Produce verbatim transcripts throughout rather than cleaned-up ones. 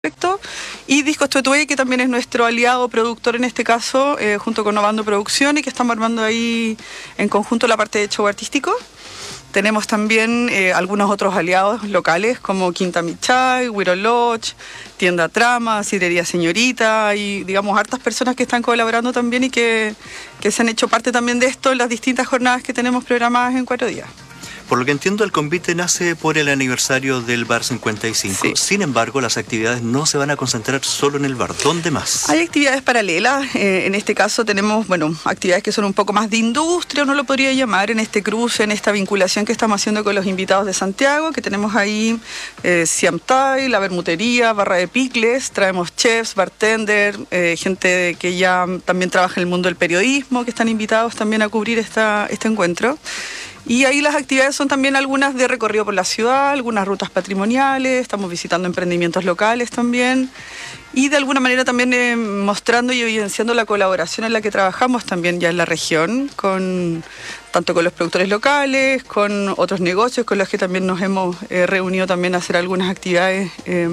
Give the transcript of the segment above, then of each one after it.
Y Discos Tuetué, que también es nuestro aliado productor en este caso, eh, junto con Novando Producciones, que estamos armando ahí en conjunto la parte de show artístico. Tenemos también eh, algunos otros aliados locales como Quinta Michay, Wiro Lodge, Tienda Trama, Sidrería Señorita y digamos hartas personas que están colaborando también y que, que se han hecho parte también de esto en las distintas jornadas que tenemos programadas en cuatro días. Por lo que entiendo, el convite nace por el aniversario del Bar cincuenta y cinco. Sí. Sin embargo, las actividades no se van a concentrar solo en el bar. ¿Dónde más? Hay actividades paralelas. Eh, en este caso tenemos, bueno, actividades que son un poco más de industria, uno lo podría llamar, en este cruce, en esta vinculación que estamos haciendo con los invitados de Santiago, que tenemos ahí eh, Siam Thai, la Bermutería, Barra de Picles, traemos chefs, bartender, eh, gente que ya también trabaja en el mundo del periodismo, que están invitados también a cubrir esta, este encuentro. Y ahí las actividades son también algunas de recorrido por la ciudad, algunas rutas patrimoniales, estamos visitando emprendimientos locales también y de alguna manera también eh, mostrando y evidenciando la colaboración en la que trabajamos también ya en la región, con, tanto con los productores locales, con otros negocios con los que también nos hemos eh, reunido también a hacer algunas actividades. Eh,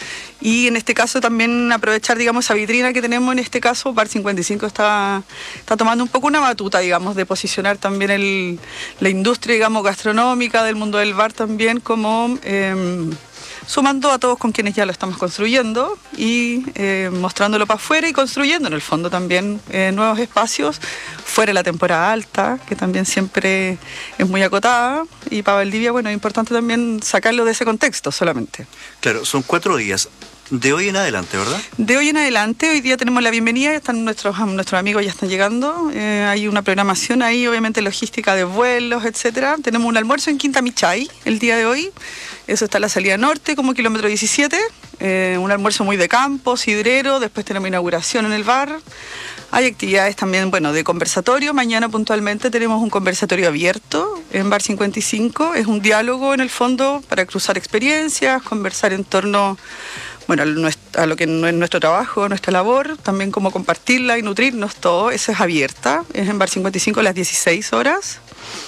y en este caso también aprovechar, digamos, esa vitrina que tenemos en este caso. Bar cincuenta y cinco está, está tomando un poco una batuta, digamos, de posicionar también el, la industria, digamos, gastronómica del mundo del bar también como... Eh, sumando a todos con quienes ya lo estamos construyendo y eh, mostrándolo para afuera y construyendo en el fondo también eh, nuevos espacios fuera de la temporada alta, que también siempre es muy acotada, y para Valdivia, bueno, es importante también sacarlo de ese contexto solamente. Claro, son cuatro días. De hoy en adelante, ¿verdad? De hoy en adelante, hoy día tenemos la bienvenida, están nuestros, nuestros amigos ya están llegando, eh, hay una programación ahí, obviamente logística de vuelos, etcétera. Tenemos un almuerzo en Quinta Michay el día de hoy, eso está a la salida norte, como kilómetro diecisiete, eh, un almuerzo muy de campo, sidrero, después tenemos inauguración en el bar. Hay actividades también, bueno, de conversatorio. Mañana puntualmente tenemos un conversatorio abierto en Bar cincuenta y cinco, es un diálogo en el fondo para cruzar experiencias, conversar en torno... Bueno, a lo que es nuestro trabajo, nuestra labor, también cómo compartirla y nutrirnos todo, eso es abierta, es en Bar cincuenta y cinco a las dieciséis horas.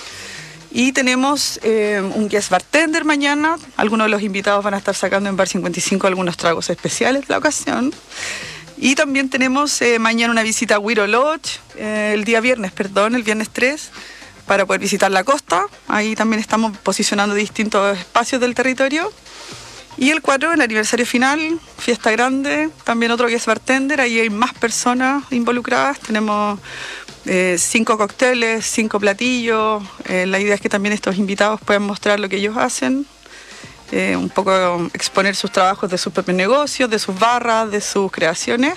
Y tenemos eh, un guest bartender mañana, algunos de los invitados van a estar sacando en Bar cincuenta y cinco algunos tragos especiales de la ocasión. Y también tenemos eh, mañana una visita a Wiro Lodge, eh, el día viernes, perdón, el viernes tres, para poder visitar la costa, ahí también estamos posicionando distintos espacios del territorio. Y el cuatro, el aniversario final, fiesta grande, también otro guest bartender, ahí hay más personas involucradas, tenemos eh, cinco cócteles, cinco platillos, eh, la idea es que también estos invitados puedan mostrar lo que ellos hacen, eh, un poco exponer sus trabajos de sus propios negocios, de sus barras, de sus creaciones.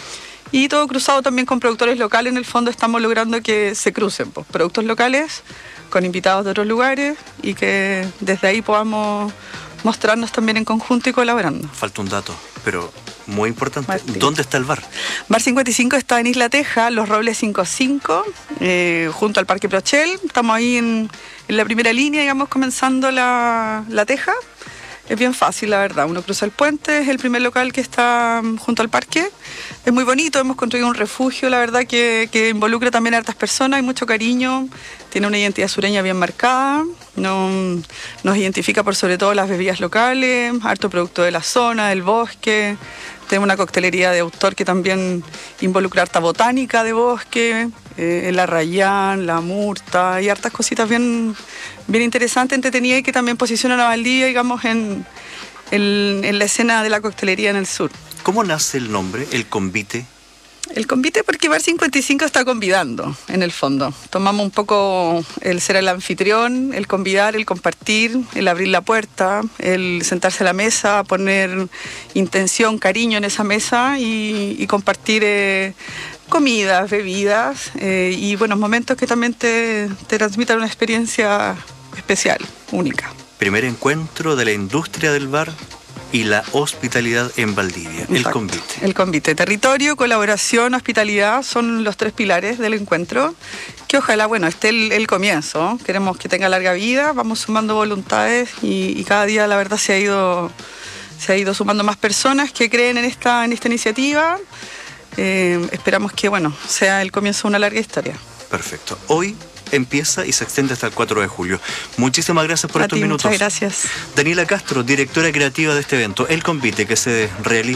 Y todo cruzado también con productores locales, en el fondo estamos logrando que se crucen pues, productos locales con invitados de otros lugares y que desde ahí podamos... mostrarnos también en conjunto y colaborando. Falta un dato, pero muy importante. Martín. ¿Dónde está el bar? Bar cincuenta y cinco está en Isla Teja, Los Robles cincuenta y cinco, eh, junto al Parque Prochel. Estamos ahí en, en la primera línea, digamos, comenzando la, la Teja. Es bien fácil, la verdad. Uno cruza el puente, es el primer local que está junto al parque. Es muy bonito, hemos construido un refugio, la verdad, que, que involucra también a hartas personas, hay mucho cariño, tiene una identidad sureña bien marcada, no, nos identifica por sobre todo las bebidas locales, harto producto de la zona, del bosque. Tenemos una coctelería de autor que también involucra harta botánica de bosque, eh, el arrayán, la murta, y hartas cositas bien, bien interesantes, entretenidas y que también posicionan a Valdivia, digamos, en, en, en la escena de la coctelería en el sur. ¿Cómo nace el nombre, el convite? El convite porque Bar cincuenta y cinco está convidando, en el fondo. Tomamos un poco el ser el anfitrión, el convidar, el compartir, el abrir la puerta, el sentarse a la mesa, poner intención, cariño en esa mesa y, y compartir eh, comidas, bebidas eh, y buenos momentos que también te, te transmitan una experiencia especial, única. Primer encuentro de la industria del bar y la hospitalidad en Valdivia. Exacto. El convite. El convite. Territorio, colaboración, hospitalidad son los tres pilares del encuentro, que ojalá, bueno, esté el, el comienzo. Queremos que tenga larga vida, vamos sumando voluntades y, y cada día la verdad se ha ido, se ha ido sumando más personas que creen en esta, en esta iniciativa. Eh, esperamos que, bueno, sea el comienzo de una larga historia. Perfecto. Hoy empieza y se extiende hasta el cuatro de julio. Muchísimas gracias por A estos ti, minutos. muchas gracias. Daniela Castro, directora creativa de este evento, El Convite, que se realiza